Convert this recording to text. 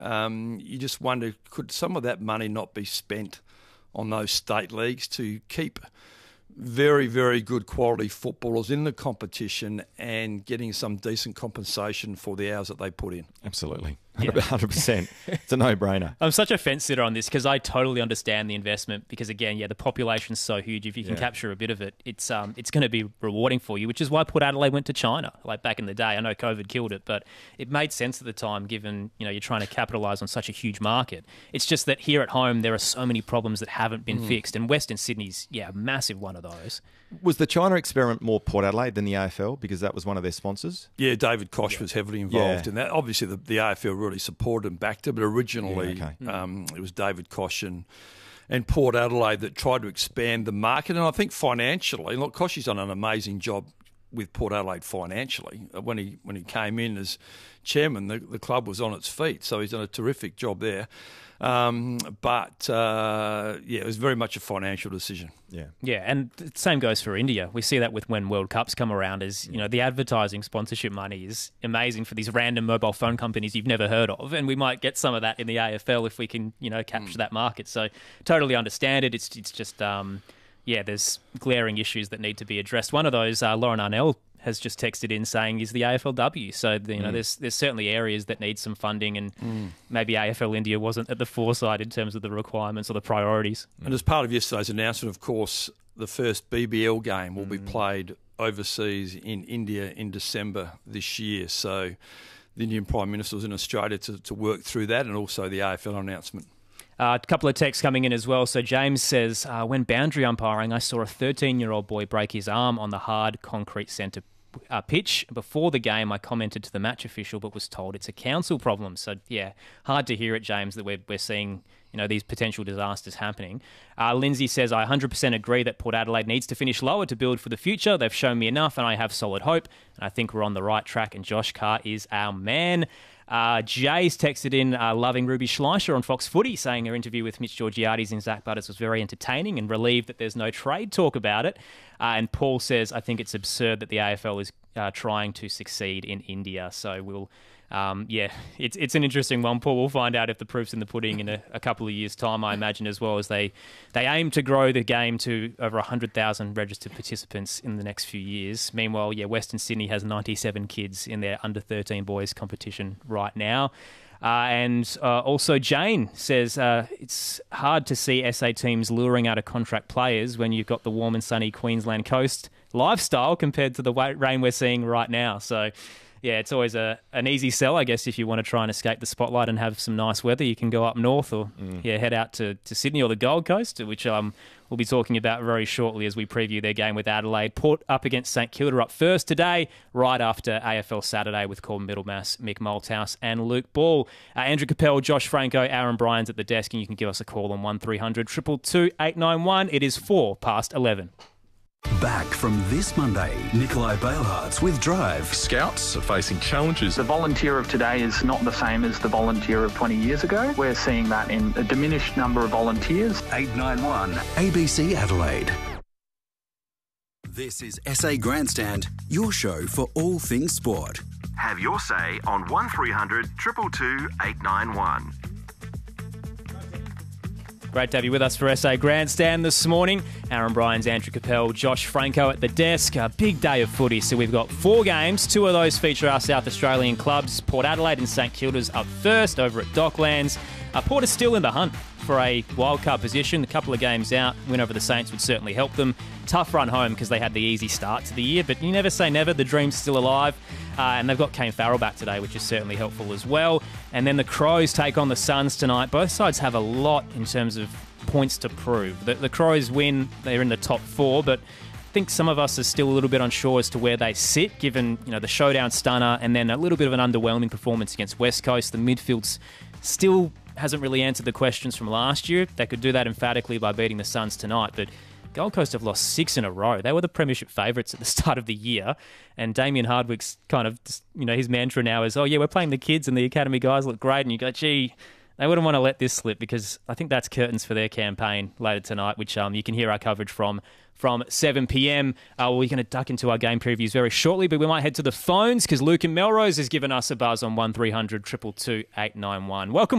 you just wonder, could some of that money not be spent on those state leagues to keep very, very good quality footballers in the competition and getting some decent compensation for the hours that they put in? Absolutely. Yeah. 100%. It's a no-brainer. I'm such a fence sitter on this because I totally understand the investment because, again, the population's so huge. If you can capture a bit of it, it's going to be rewarding for you, which is why Port Adelaide went to China, like back in the day. I know COVID killed it, but it made sense at the time given, you're trying to capitalise on such a huge market. It's just that here at home, there are so many problems that haven't been fixed, and Western Sydney's, a massive one of those. Was the China experiment more Port Adelaide than the AFL because that was one of their sponsors? Yeah, David Koch was heavily involved in that. Obviously, the AFL really supported and backed it, but originally it was David Koch and Port Adelaide that tried to expand the market. And I think financially, look, Koch has done an amazing job with Port Adelaide financially. When he came in as chairman, the club was on its feet, so he's done a terrific job there. But it was very much a financial decision. Yeah, and the same goes for India. We see that with when World Cups come around as, the advertising sponsorship money is amazing for these random mobile phone companies you've never heard of, and we might get some of that in the AFL if we can, capture that market. So totally understand it. It's just, there's glaring issues that need to be addressed. One of those, Lauren Arnell has just texted in saying is the AFLW. So, there's certainly areas that need some funding, and maybe AFL India wasn't at the foresight in terms of the requirements or the priorities. And as part of yesterday's announcement, of course, the first BBL game will be played overseas in India in December this year. So the Indian Prime Minister was in Australia to work through that, and also the AFL announcement. A couple of texts coming in as well. So James says, when boundary umpiring, I saw a 13-year-old boy break his arm on the hard concrete centre pitch. Before the game, I commented to the match official but was told it's a council problem. So, hard to hear it, James, that we're seeing these potential disasters happening. Lindsay says, I 100% agree that Port Adelaide needs to finish lower to build for the future. They've shown me enough and I have solid hope. And I think we're on the right track, and Josh Carr is our man. Jay's texted in loving Ruby Schleicher on Fox Footy, saying her interview with Mitch Georgiades and Zach Butters was very entertaining and relieved that there's no trade talk about it. And Paul says, I think it's absurd that the AFL is trying to succeed in India. So we'll, it's an interesting one, Paul. We'll find out if the proof's in the pudding in a couple of years' time, I imagine, as well, as they aim to grow the game to over 100,000 registered participants in the next few years. Meanwhile, Western Sydney has 97 kids in their under-13 boys competition right now. And also Jane says it's hard to see SA teams luring out of contract players when you've got the warm and sunny Queensland coast lifestyle compared to the rain we're seeing right now. So, it's always an easy sell, I guess, if you want to try and escape the spotlight and have some nice weather. You can go up north or head out to Sydney or the Gold Coast, which we'll be talking about very shortly as we preview their game with Adelaide. Port up against St Kilda up first today, right after AFL Saturday with Corbin Middlemass, Mick Malthouse and Luke Ball. Andrew Capel, Josh Franco, Aaron Bryans at the desk, and you can give us a call on 1300 222 891. It is 11:04. Back from this Monday, Nikolai Bailhartz with Drive. Scouts are facing challenges. The volunteer of today is not the same as the volunteer of 20 years ago. We're seeing that in a diminished number of volunteers. 891 ABC Adelaide. This is SA Grandstand, your show for all things sport. Have your say on 1300 222 891. Great to have you with us for SA Grandstand this morning. Aaron Bryans, Andrew Capel, Josh Franco at the desk. A big day of footy. So we've got 4 games. 2 of those feature our South Australian clubs. Port Adelaide and St Kilda's up first over at Docklands. Port is still in the hunt for a wildcard position. A couple of games out. Win over the Saints would certainly help them. Tough run home because they had the easy start to the year. But you never say never. The dream's still alive. And they've got Kane Farrell back today, which is certainly helpful as well. And then the Crows take on the Suns tonight. Both sides have a lot in terms of points to prove. The Crows win. They're in the top 4, but I think some of us are still a little bit unsure as to where they sit, given the showdown stunner and then a little bit of an underwhelming performance against West Coast. The midfield's still hasn't really answered the questions from last year. They could do that emphatically by beating the Suns tonight, but Gold Coast have lost 6 in a row. They were the premiership favourites at the start of the year, and Damien Hardwick's kind of, his mantra now is, we're playing the kids and the academy guys look great, and you go, gee, They wouldn't want to let this slip because I think that's curtains for their campaign later tonight, which you can hear our coverage from 7 p.m. We're going to duck into our game previews very shortly, but we might head to the phones because Luke in Melrose has given us a buzz on 1300 222 891. Welcome.